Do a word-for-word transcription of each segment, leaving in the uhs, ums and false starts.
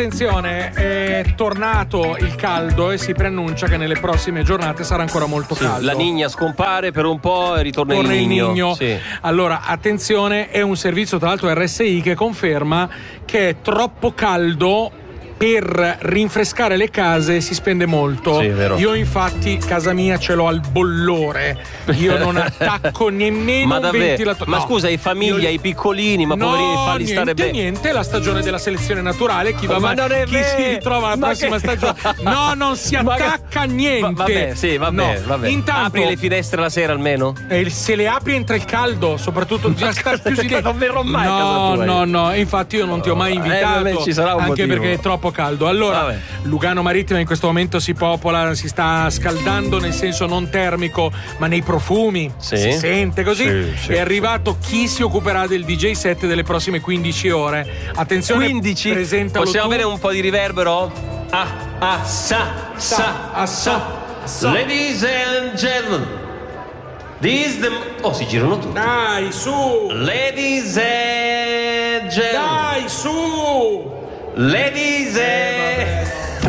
attenzione, è tornato il caldo e si preannuncia che nelle prossime giornate sarà ancora molto sì, caldo. La Nigna scompare per un po' e ritorna il Nigno. Il Nigno. Sì. Allora, attenzione, è un servizio tra l'altro R S I che conferma che è troppo caldo. Per rinfrescare le case si spende molto. Sì, è vero. Io infatti casa mia ce l'ho al bollore. Io non attacco nemmeno ma un davvero? ventilatore. Ma no. scusa, hai famiglia, Io... i piccolini, ma no, poverini falli niente, stare bene. Niente, la stagione della selezione naturale. Chi va ma non è chi vero. si ritrova alla ma prossima che... stagione. No, non si attacca a niente. Va, vabbè, sì, vabbè, no. vabbè. Intanto, apri le finestre la sera almeno? Eh, se le apri entra il caldo, soprattutto già sta più si non verrò mai no, a casa tua. No, no, infatti io non ti ho mai invitato. Eh, vabbè, ci sarà un anche motivo. perché è troppo caldo. Allora, vabbè. Lugano Marittima in questo momento si popola, si sta scaldando nel senso non termico, ma nei profumi. Sì. Si sente così. Sì, sì. È arrivato chi si occuperà del D J set delle prossime quindici ore. Attenzione, quindici? presentalo Possiamo tu. avere un po' di riverbero? Ah, ah, sa, sa, ah, sa, sa. Ladies and gentlemen, this the... Oh, si girano tutti. Dai, su! Ladies and gentlemen. Dai, su! Ladies and...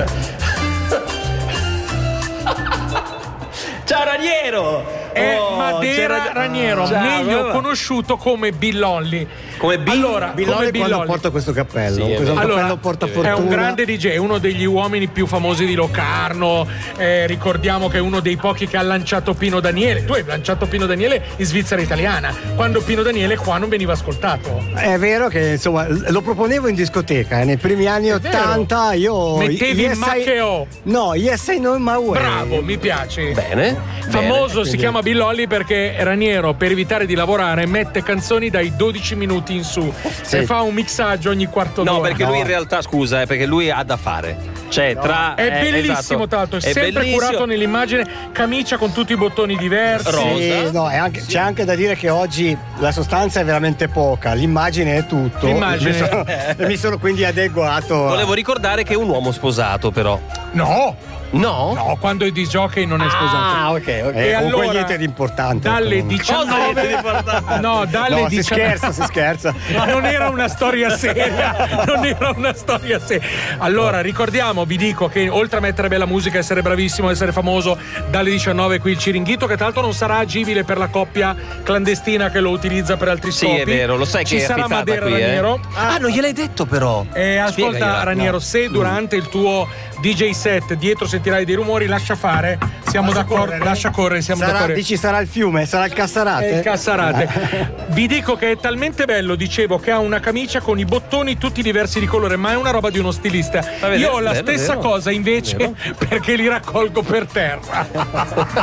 Ciao Raniero! È Oh, Madeira c'era... Raniero, Ciao, meglio allora. conosciuto come Billolli. Come Bill? Allora, Billolli come quando Billolli. porta questo cappello, Sì, questo allora, cappello porta fortuna. È un grande D J, è uno degli uomini più famosi di Locarno. Eh, ricordiamo che è uno dei pochi che ha lanciato Pino Daniele. Tu hai lanciato Pino Daniele in Svizzera italiana, quando Pino Daniele qua non veniva ascoltato. È vero che insomma lo proponevo in discoteca eh, nei primi anni ottanta. Io mettevi il maccheo. No, Yes I Know My Way. Bravo, mi piace. Bene. Famoso bene. si chiama Billolli perché Raniero, per evitare di lavorare, mette canzoni dai dodici minuti in su. Sì. E fa un mixaggio ogni quarto d'ora. No, perché lui No. in realtà, scusa, è perché lui ha da fare. Cioè, tra È eh, bellissimo, esatto. tra l'altro, è, È sempre bellissimo. curato nell'immagine, camicia con tutti i bottoni diversi. Rosa. Sì, no, è anche, c'è anche da dire che oggi la sostanza è veramente poca, l'immagine è tutto. L'immagine. Mi sono, mi sono quindi adeguato. Volevo ricordare che è un uomo sposato, però. No, No? no, quando è di jockey non è sposato. Ah, ok, ok. Eh, E comunque allora, niente di importante. Dalle comunque. diciannove No, dalle No, si diciannove scherza, si scherza. Ma non era una storia seria, non era una storia seria. Allora, ricordiamo, vi dico che oltre a mettere bella musica, essere bravissimo, essere famoso, dalle diciannove qui il Ciringhito, che tra l'altro non sarà agibile per la coppia clandestina che lo utilizza per altri Sì, scopi. è vero, lo sai Ci che è sarà affittata Madeira qui, eh? Raniero. Ah, non gliel'hai detto però. E ascolta Spiegagliela. Raniero, se durante il tuo D J set dietro sentirai dei rumori, lascia fare, siamo Lascia d'accordo, correre. lascia correre, siamo Sarà, d'accordo. dici sarà il fiume, sarà il Cassarate? È il Cassarate. Vi dico che è talmente bello, dicevo, che ha una camicia con i bottoni tutti diversi di colore, ma è una roba di uno stilista. vedere, Io ho la bello, stessa vero. cosa invece perché li raccolgo per terra.